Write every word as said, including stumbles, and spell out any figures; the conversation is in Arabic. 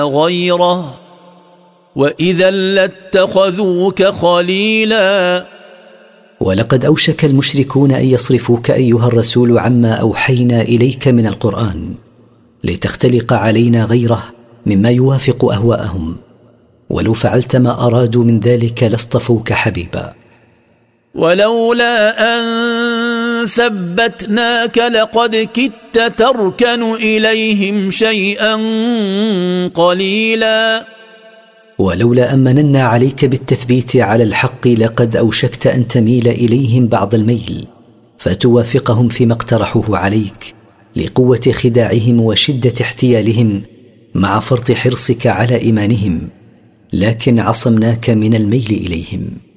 غيره وإذا لاتخذوك خليلا. ولقد أوشك المشركون أن يصرفوك أيها الرسول عما أوحينا إليك من القرآن لتختلق علينا غيره مما يوافق أهواءهم، ولو فعلت ما أرادوا من ذلك لاصطفوك حبيبا. ولولا أن ثبتناك لقد كدت تركن إليهم شيئا قليلا. ولولا أن مننا عليك بالتثبيت على الحق لقد أوشكت أن تميل إليهم بعض الميل فتوافقهم فيما اقترحوه عليك لقوة خداعهم وشدة احتيالهم مع فرط حرصك على إيمانهم، لكن عصمناك من الميل إليهم.